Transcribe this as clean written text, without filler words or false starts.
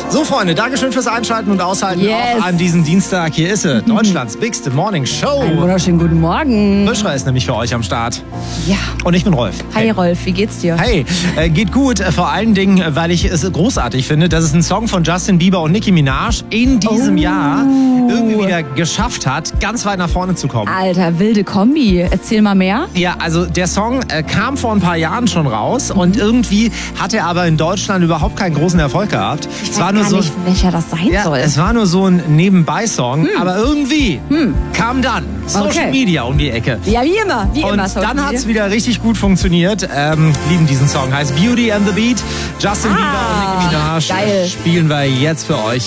So, Freunde, Dankeschön fürs Einschalten und Aushalten auch an diesem Dienstag. Hier ist sie, Deutschlands Bigste Morning Show. Einen wunderschönen guten Morgen. Buschra ist nämlich für euch am Start. Ja. Und ich bin Rolf. Hi Rolf, wie geht's dir? Hey, geht gut. Vor allen Dingen, weil ich es großartig finde, dass es ein Song von Justin Bieber und Nicki Minaj in diesem Jahr irgendwie wieder geschafft hat, ganz weit nach vorne zu kommen. Alter, wilde Kombi. Erzähl mal mehr. Ja, also der Song kam vor ein paar Jahren schon raus und irgendwie hat er aber in Deutschland überhaupt keinen großen Erfolg gehabt. Ich weiß gar nicht, welcher das sein soll. Es war nur so ein Nebenbei-Song, aber irgendwie kam dann Social Media um die Ecke. Ja, wie immer. Und dann hat es wieder richtig gut funktioniert. Lieben diesen Song. Heißt Beauty and the Beat. Justin Bieber und Nicki Minaj geil. Spielen wir jetzt für euch.